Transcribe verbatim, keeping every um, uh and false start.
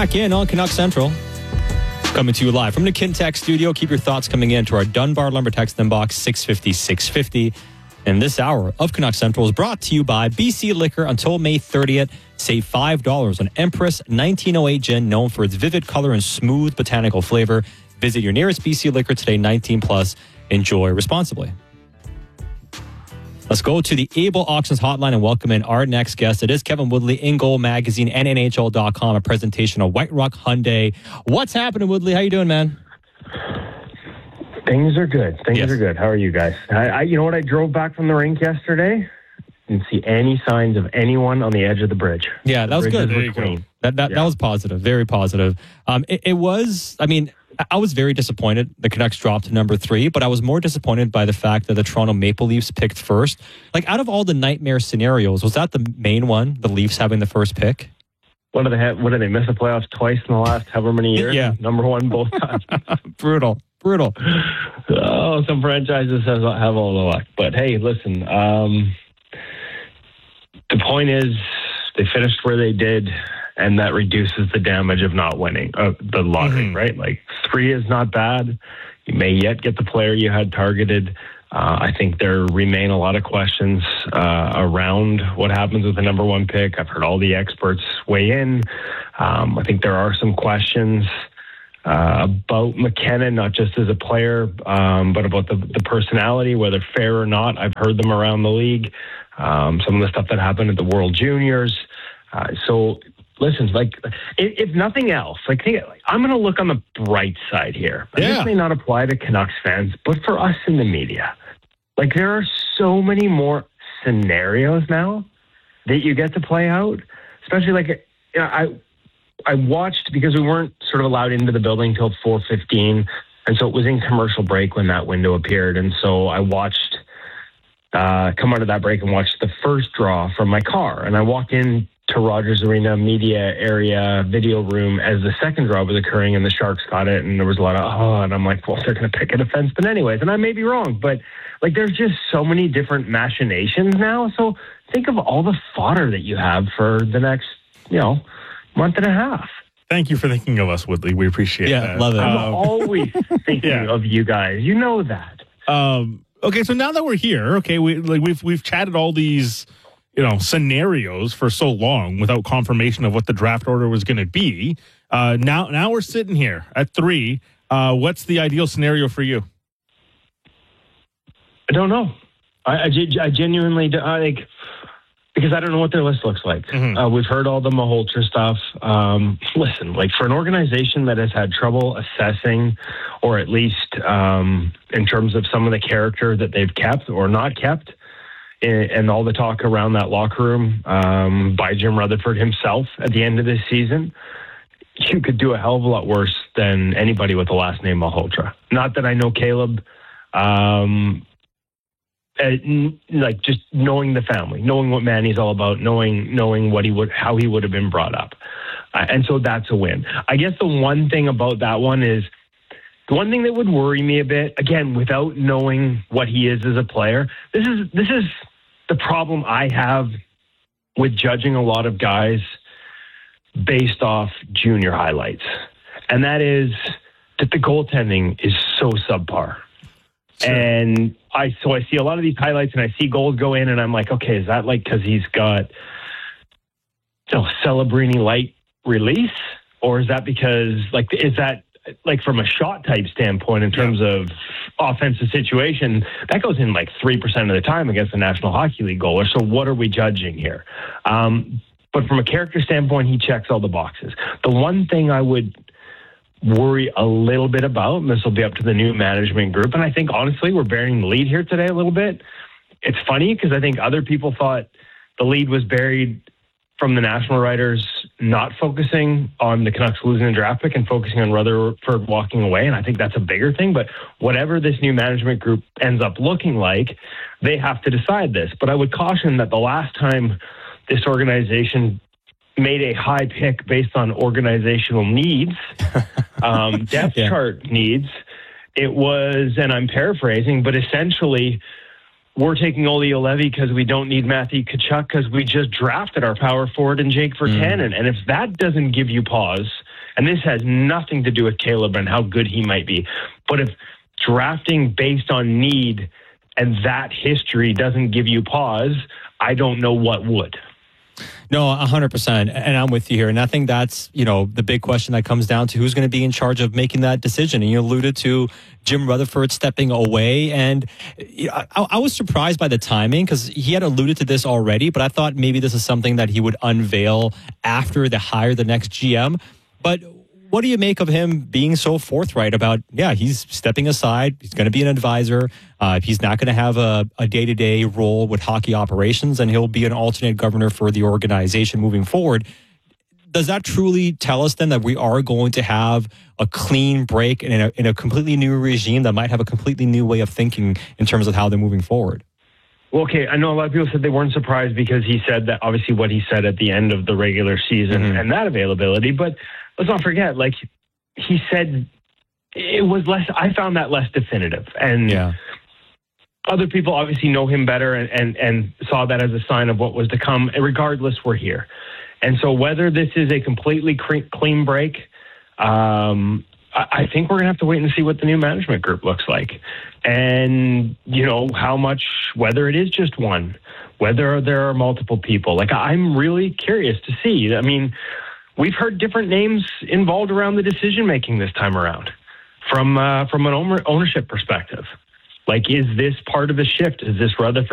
back in on Canuck Central. Coming to you live from the Kintech studio. Keep your thoughts coming in to our Dunbar Lumber text inbox six fifty, six fifty. And this hour of Canuck Central is brought to you by B C Liquor until May thirtieth. Save five dollars on Empress nineteen oh eight gin, known for its vivid color and smooth botanical flavor. Visit your nearest B C Liquor today, nineteen plus. Enjoy responsibly. Let's go to the Able Auctions hotline and welcome in our next guest. It is Kevin Woodley, In Goal Magazine and N H L dot com, a presentation of White Rock Hyundai. What's happening, Woodley? How you doing, man? Things are good. Things Yes. are good. How are you guys? I, I, you know what? I drove back from the rink yesterday. Didn't see any signs of anyone on the edge of the bridge. Yeah, that The was good. bridges There you were go. clean. That that, Yeah. that was positive. Very positive. Um, it, it was. I mean, I- I was very disappointed the Canucks dropped to number three, but I was more disappointed by the fact that the Toronto Maple Leafs picked first. Like, out of all the nightmare scenarios, was that the main one? The Leafs having the first pick? What do they have? What did they miss the playoffs twice in the last however many years? Yeah. Number one both times. Brutal. Brutal. Oh, some franchises have, have all the luck. But hey, listen. Um, the point is, they finished where they did, and that reduces the damage of not winning uh, the lottery, Mhm. right? Like, three is not bad. You may yet get the player you had targeted. Uh, I think there remain a lot of questions uh, around what happens with the number one pick. I've heard all the experts weigh in. Um, I think there are some questions uh, about McKinnon, not just as a player, um, but about the, the personality, whether fair or not. I've heard them around the league. Um, some of the stuff that happened at the World Juniors. Uh, so, listen, like, if, if nothing else, like, think, like I'm going to look on the bright side here. And Yeah. This may not apply to Canucks fans, but for us in the media, like, there are so many more scenarios now that you get to play out. Especially, like, you know, I I watched, because we weren't sort of allowed into the building till four fifteen, and so it was in commercial break when that window appeared, and so I watched. Uh, come out of that break and watch the first draw from my car. And I walked in to Rogers Arena media area video room as the second draw was occurring, and the Sharks got it. And there was a lot of, oh, and I'm like, well, they're going to pick a defenseman anyways. And I may be wrong, but like, there's just so many different machinations now. So think of all the fodder that you have for the next, you know, month and a half. Thank you for thinking of us, Woodley. We appreciate Yeah, that. love it. I'm Um, always thinking yeah. of you guys. You know that. Um, okay, so now that we're here, okay, we like we've we've chatted all these, you know, scenarios for so long without confirmation of what the draft order was going to be. Uh, now, now we're sitting here at three. Uh, what's the ideal scenario for you? I don't know. I, I, ge- I genuinely do, I like, because I don't know what their list looks like. Mhm. Uh, we've heard all the Malhotra stuff. Um, listen, like, for an organization that has had trouble assessing, or at least um, in terms of some of the character that they've kept or not kept, and, and all the talk around that locker room um, by Jim Rutherford himself at the end of this season, you could do a hell of a lot worse than anybody with the last name Malhotra. Not that I know Caleb. Um, Uh, n- like, just knowing the family, knowing what Manny's all about, knowing knowing what he would, how he would have been brought up, uh, and so that's a win. I guess the one thing about that one is the one thing that would worry me a bit. Again, without knowing what he is as a player, this is this is the problem I have with judging a lot of guys based off junior highlights, and that is that the goaltending is so subpar. Sure. And I, so I see a lot of these highlights and I see goals go in and I'm like, okay, is that like, cause he's got, you know, Celebrini light release, or is that because, like, is that like from a shot type standpoint in terms yeah. of offensive situation, that goes in like three percent of the time against the National Hockey League goaler. So what are we judging here? Um, but from a character standpoint, he checks all the boxes. The one thing I would worry a little bit about, and this will be up to the new management group, and I think honestly we're bearing the lead here today a little bit. It's funny because I think other people thought the lead was buried from the national writers not focusing on the Canucks losing the draft pick and focusing on Rutherford walking away, and I think that's a bigger thing. But whatever this new management group ends up looking like, they have to decide this. But I would caution that the last time this organization made a high pick based on organizational needs, um, depth yeah. chart needs, it was, and I'm paraphrasing, but essentially, we're taking Olli Juolevi because we don't need Matthew Tkachuk because we just drafted our power forward and Jake Virtanen. Mm. And if that doesn't give you pause and this has nothing to do with Caleb and how good he might be, but if drafting based on need and that history doesn't give you pause, I don't know what would. No, one hundred percent. And I'm with you here. And I think that's, you know, the big question that comes down to who's going to be in charge of making that decision. And you alluded to Jim Rutherford stepping away. And you know, I, I was surprised by the timing because he had alluded to this already, but I thought maybe this is something that he would unveil after they hire the next G M. But what do you make of him being so forthright about, yeah, he's stepping aside. He's going to be an advisor. Uh, he's not going to have a, a day-to-day role with hockey operations, and he'll be an alternate governor for the organization moving forward. Does that truly tell us then that we are going to have a clean break in a, in a completely new regime that might have a completely new way of thinking in terms of how they're moving forward? Well, okay, I know a lot of people said they weren't surprised because he said that, obviously what he said at the end of the regular season mm-hmm. and that availability, but let's not forget, like, he said it was less, I found that less definitive. And yeah. other people obviously know him better and, and, and saw that as a sign of what was to come. And regardless, we're here. And so whether this is a completely clean break, um, I, I think we're going to have to wait and see what the new management group looks like. And, you know, how much, whether it is just one, whether there are multiple people. Like, I'm really curious to see. I mean, we've heard different names involved around the decision-making this time around from uh, from an ownership perspective. Like, is this part of the shift? Is this Rutherford